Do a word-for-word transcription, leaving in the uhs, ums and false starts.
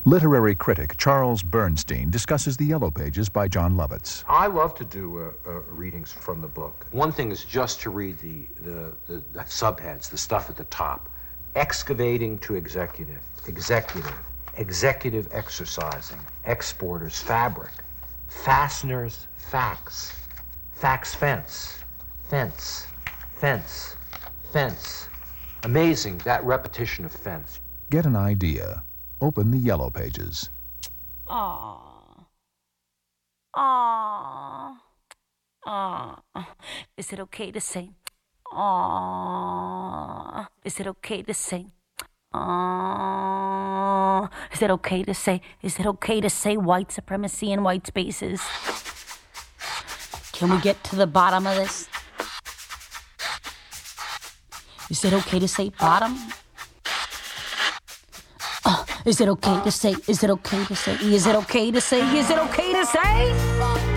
Literary critic Charles Bernstein discusses The Yellow Pages by Jon Lovitz. I love to do uh, uh, readings from the book. One thing is just to read the, the, the, the subheads, the stuff at the top. Excavating to executive, executive, executive exercising, exporters, fabric, fasteners, fax, fax fence, fence, fence, fence. Amazing, that repetition of fence. Get an idea. Open The Yellow Pages. Aww. Aww. Aww. Is it okay to say? Aww. Is it okay to say? Aww. Is it okay to say? Is it okay to say white supremacy in white spaces? Can we get to the bottom of this? Is it okay to say bottom? Uh, is it okay to say? Is it okay to say? Is it okay to say? Is it okay to say?